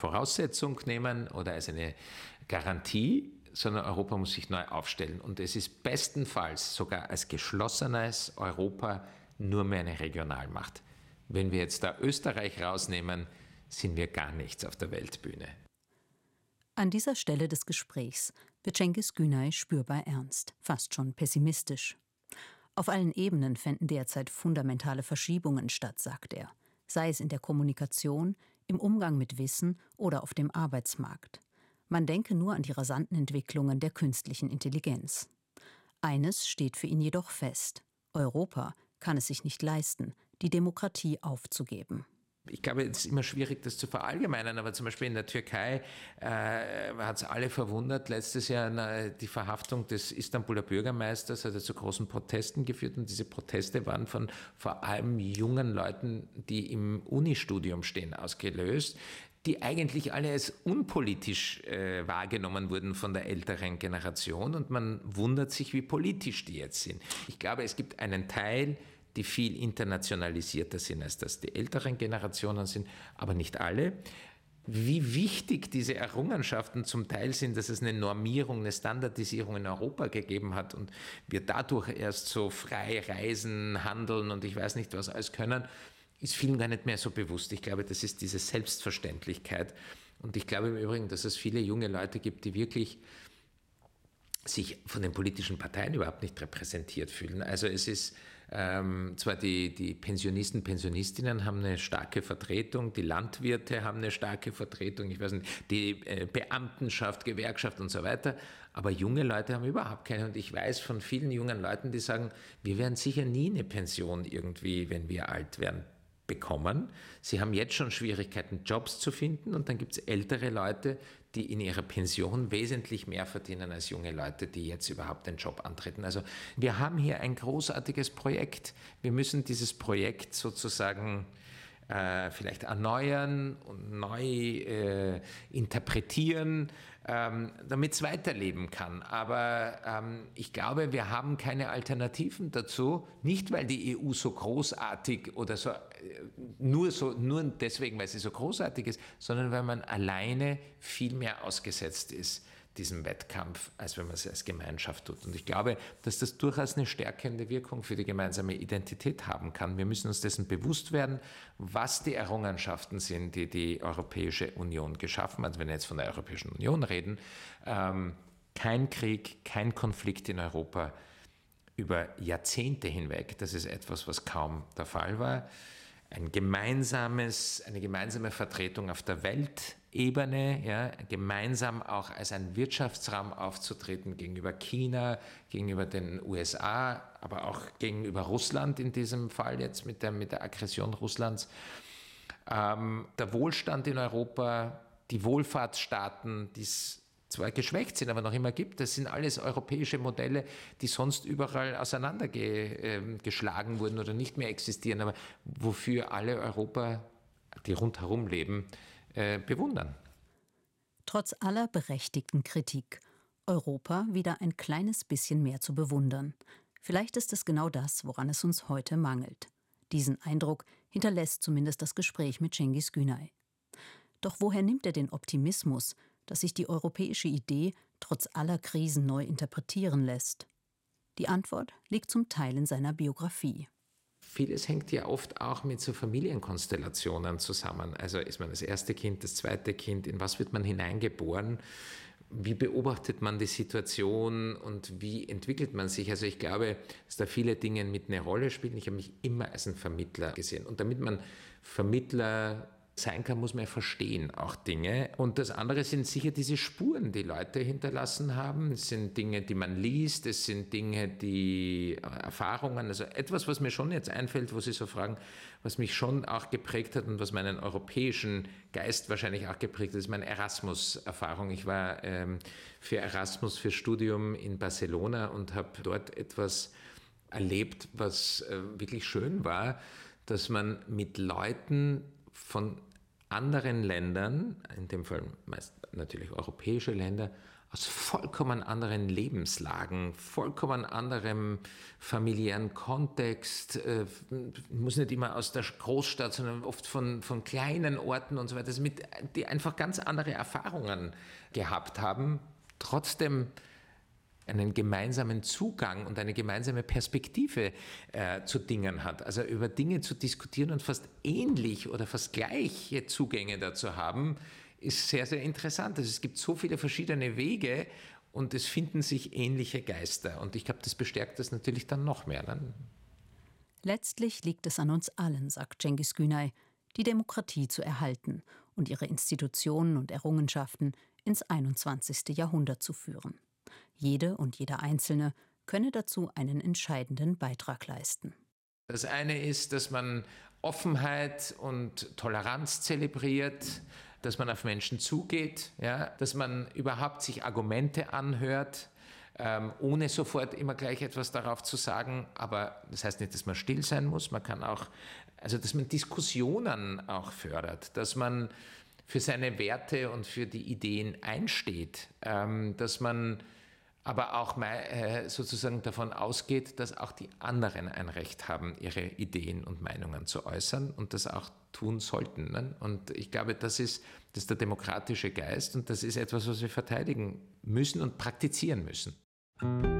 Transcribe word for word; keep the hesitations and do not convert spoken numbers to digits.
Voraussetzung nehmen oder als eine Garantie, sondern Europa muss sich neu aufstellen. Und es ist bestenfalls sogar als geschlossenes Europa nur mehr eine Regionalmacht. Wenn wir jetzt da Österreich rausnehmen, sind wir gar nichts auf der Weltbühne. An dieser Stelle des Gesprächs wird Cengiz Günay spürbar ernst, fast schon pessimistisch. Auf allen Ebenen fänden derzeit fundamentale Verschiebungen statt, sagt er, sei es in der Kommunikation, im Umgang mit Wissen oder auf dem Arbeitsmarkt. Man denke nur an die rasanten Entwicklungen der künstlichen Intelligenz. Eines steht für ihn jedoch fest: Europa kann es sich nicht leisten, die Demokratie aufzugeben. Ich glaube, es ist immer schwierig, das zu verallgemeinern, aber zum Beispiel in der Türkei äh, hat es alle verwundert. Letztes Jahr na, die Verhaftung des Istanbuler Bürgermeisters hat zu großen Protesten geführt und diese Proteste waren von vor allem jungen Leuten, die im Unistudium stehen, ausgelöst, die eigentlich alle als unpolitisch äh, wahrgenommen wurden von der älteren Generation und man wundert sich, wie politisch die jetzt sind. Ich glaube, es gibt einen Teil, die viel internationalisierter sind, als das die älteren Generationen sind, aber nicht alle. Wie wichtig diese Errungenschaften zum Teil sind, dass es eine Normierung, eine Standardisierung in Europa gegeben hat und wir dadurch erst so frei reisen, handeln und ich weiß nicht was alles können, ist vielen gar nicht mehr so bewusst. Ich glaube, das ist diese Selbstverständlichkeit. Und ich glaube im Übrigen, dass es viele junge Leute gibt, die wirklich sich von den politischen Parteien überhaupt nicht repräsentiert fühlen. Also es ist ähm, zwar die, die Pensionisten, Pensionistinnen haben eine starke Vertretung, die Landwirte haben eine starke Vertretung, ich weiß nicht, die äh, Beamtenschaft, Gewerkschaft und so weiter, aber junge Leute haben überhaupt keine. Und ich weiß von vielen jungen Leuten, die sagen, wir werden sicher nie eine Pension irgendwie, wenn wir alt werden, bekommen. Sie haben jetzt schon Schwierigkeiten, Jobs zu finden und dann gibt es ältere Leute, die in ihrer Pension wesentlich mehr verdienen als junge Leute, die jetzt überhaupt den Job antreten. Also wir haben hier ein großartiges Projekt. Wir müssen dieses Projekt sozusagen äh, vielleicht erneuern und neu äh, interpretieren, ähm, damit es weiterleben kann. Aber ähm, ich glaube, wir haben keine Alternativen dazu, nicht weil die E U so großartig oder so, äh, nur, so, nur deswegen, weil sie so großartig ist, sondern weil man alleine viel mehr ausgesetzt ist diesem Wettkampf, als wenn man es als Gemeinschaft tut. Und ich glaube, dass das durchaus eine stärkende Wirkung für die gemeinsame Identität haben kann. Wir müssen uns dessen bewusst werden, was die Errungenschaften sind, die die Europäische Union geschaffen hat. Wenn wir jetzt von der Europäischen Union reden, ähm, kein Krieg, kein Konflikt in Europa über Jahrzehnte hinweg. Das ist etwas, was kaum der Fall war. Ein gemeinsames, eine gemeinsame Vertretung auf der Weltebene, ja, gemeinsam auch als ein Wirtschaftsraum aufzutreten gegenüber China, gegenüber den U S A, aber auch gegenüber Russland in diesem Fall jetzt mit der, mit der Aggression Russlands. Ähm, der Wohlstand in Europa, die Wohlfahrtsstaaten, die es zwar geschwächt sind, aber noch immer gibt. Das sind alles europäische Modelle, die sonst überall auseinandergeschlagen wurden oder nicht mehr existieren, aber wofür alle Europa, die rundherum leben, äh, bewundern. Trotz aller berechtigten Kritik, Europa wieder ein kleines bisschen mehr zu bewundern. Vielleicht ist es genau das, woran es uns heute mangelt. Diesen Eindruck hinterlässt zumindest das Gespräch mit Cengiz Günay. Doch woher nimmt er den Optimismus, dass sich die europäische Idee trotz aller Krisen neu interpretieren lässt? Die Antwort liegt zum Teil in seiner Biografie. Vieles hängt ja oft auch mit so Familienkonstellationen zusammen. Also ist man das erste Kind, das zweite Kind, in was wird man hineingeboren? Wie beobachtet man die Situation und wie entwickelt man sich? Also ich glaube, dass da viele Dinge mit eine Rolle spielen. Ich habe mich immer als ein Vermittler gesehen. Und damit man Vermittler sein kann, muss man ja verstehen auch Dinge. Und das andere sind sicher diese Spuren, die Leute hinterlassen haben. Es sind Dinge, die man liest, es sind Dinge, die Erfahrungen, also etwas, was mir schon jetzt einfällt, wo Sie so fragen, was mich schon auch geprägt hat und was meinen europäischen Geist wahrscheinlich auch geprägt hat, ist meine Erasmus-Erfahrung. Ich war ähm, für Erasmus, für Studium in Barcelona und habe dort etwas erlebt, was äh, wirklich schön war, dass man mit Leuten von anderen Ländern, in dem Fall meist natürlich europäische Länder, aus vollkommen anderen Lebenslagen, vollkommen anderem familiären Kontext, äh, muss nicht immer aus der Großstadt, sondern oft von, von kleinen Orten und so weiter, mit, die einfach ganz andere Erfahrungen gehabt haben, trotzdem einen gemeinsamen Zugang und eine gemeinsame Perspektive äh, zu Dingen hat. Also über Dinge zu diskutieren und fast ähnlich oder fast gleiche Zugänge dazu haben, ist sehr, sehr interessant. Also es gibt so viele verschiedene Wege und es finden sich ähnliche Geister. Und ich glaube, das bestärkt das natürlich dann noch mehr. Ne? Letztlich liegt es an uns allen, sagt Cengiz Günay, die Demokratie zu erhalten und ihre Institutionen und Errungenschaften ins einundzwanzigste Jahrhundert zu führen. Jede und jeder Einzelne könne dazu einen entscheidenden Beitrag leisten. Das eine ist, dass man Offenheit und Toleranz zelebriert, dass man auf Menschen zugeht, ja, dass man überhaupt sich Argumente anhört, ähm, ohne sofort immer gleich etwas darauf zu sagen. Aber das heißt nicht, dass man still sein muss. Man kann auch, also dass man Diskussionen auch fördert, dass man für seine Werte und für die Ideen einsteht, ähm, dass man aber auch äh, sozusagen davon ausgeht, dass auch die anderen ein Recht haben, ihre Ideen und Meinungen zu äußern und das auch tun sollten. Ne? Und ich glaube, das ist, das ist der demokratische Geist und das ist etwas, was wir verteidigen müssen und praktizieren müssen.